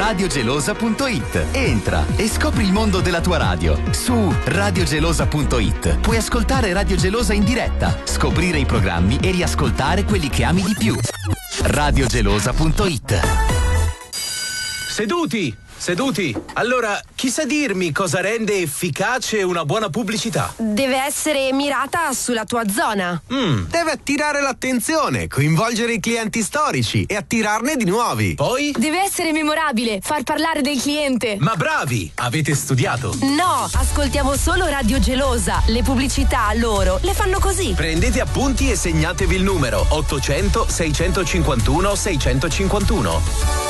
radiogelosa.it. Entra e scopri il mondo della tua radio. Su radiogelosa.it puoi ascoltare Radio Gelosa in diretta, scoprire i programmi e riascoltare quelli che ami di più. radiogelosa.it. Seduti. Allora, chi sa dirmi cosa rende efficace una buona pubblicità? Deve essere mirata sulla tua zona. Deve attirare l'attenzione, coinvolgere i clienti storici e attirarne di nuovi. Poi? Deve essere memorabile, far parlare del cliente. Ma bravi! Avete studiato? No, ascoltiamo solo Radio Gelosa. Le pubblicità loro le fanno così. Prendete appunti e segnatevi il numero 800 651 651.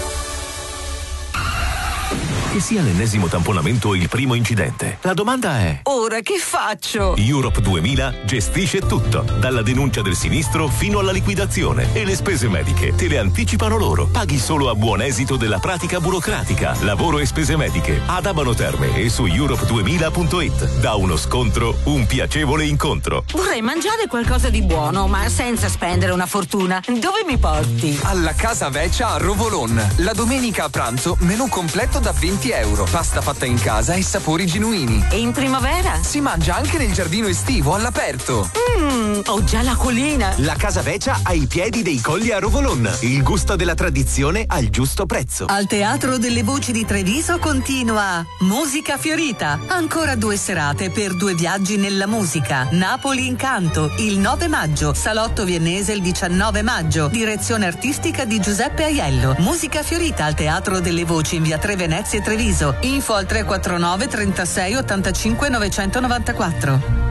Che sia l'ennesimo tamponamento o il primo incidente, la domanda è: ora che faccio? Europe 2000 gestisce tutto, dalla denuncia del sinistro fino alla liquidazione, e le spese mediche te le anticipano loro. Paghi solo a buon esito della pratica burocratica. Lavoro e spese mediche ad Abano Terme e su europe2000.it. Da uno scontro un piacevole incontro. Vorrei mangiare qualcosa di buono, ma senza spendere una fortuna. Dove mi porti? Alla Casa Vecchia a Rovolon. La domenica a pranzo menù completo da 20 euro, pasta fatta in casa e sapori genuini. E in primavera? Si mangia anche nel giardino estivo all'aperto. Ho già la colina. La Casa Vecchia ai piedi dei colli a Rovolon. Il gusto della tradizione al giusto prezzo. Al Teatro delle Voci di Treviso continua Musica Fiorita. Ancora 2 serate per 2 viaggi nella musica. Napoli Incanto il 9 maggio, Salotto Viennese il 19 maggio. Direzione artistica di Giuseppe Aiello. Musica Fiorita al Teatro delle Voci in via 3 Venezia e Treviso. Info al 349 36 85 994.